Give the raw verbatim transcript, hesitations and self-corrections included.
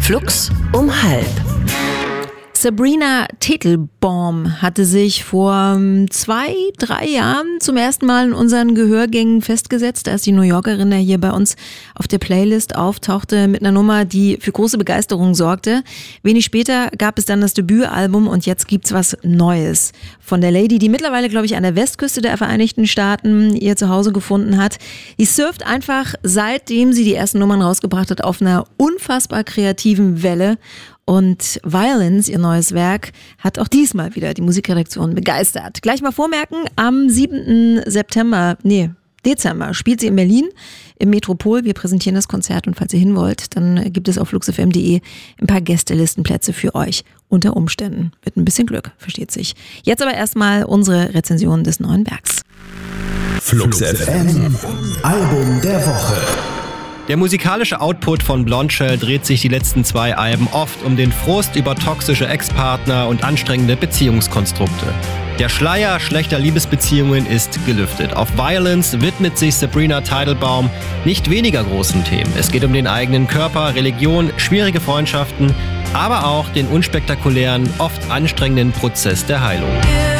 Flux um halb. Sabrina Teitelbaum hatte sich vor zwei, drei Jahren zum ersten Mal in unseren Gehörgängen festgesetzt, als die New Yorkerin ja hier bei uns auf der Playlist auftauchte mit einer Nummer, die für große Begeisterung sorgte. Wenig später gab es dann das Debütalbum und jetzt gibt's was Neues von der Lady, die mittlerweile, glaube ich, an der Westküste der Vereinigten Staaten ihr Zuhause gefunden hat. Die surft einfach, seitdem sie die ersten Nummern rausgebracht hat, auf einer unfassbar kreativen Welle. Und Violence, ihr neues Werk, hat auch diesmal wieder die Musikredaktion begeistert. Gleich mal vormerken, am siebten September, nee, Dezember spielt sie in Berlin im Metropol. Wir präsentieren das Konzert und falls ihr hin wollt, dann gibt es auf flux f m punkt de ein paar Gästelistenplätze für euch. Unter Umständen. Mit ein bisschen Glück, versteht sich. Jetzt aber erstmal unsere Rezension des neuen Werks. Flux F M, Album der Woche. Der musikalische Output von Blondshell dreht sich die letzten zwei Alben oft um den Frust über toxische Ex-Partner und anstrengende Beziehungskonstrukte. Der Schleier schlechter Liebesbeziehungen ist gelüftet. Auf Violence widmet sich Sabrina Teitelbaum nicht weniger großen Themen. Es geht um den eigenen Körper, Religion, schwierige Freundschaften, aber auch den unspektakulären, oft anstrengenden Prozess der Heilung.